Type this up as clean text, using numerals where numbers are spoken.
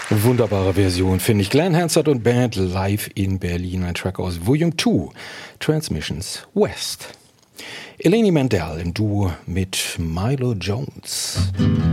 Wunderbare Version, finde ich. Glenn Hansard und Band live in Berlin. Ein Track aus Volume 2, Transmissions West. Eleni Mandel im Duo mit Milo Jones.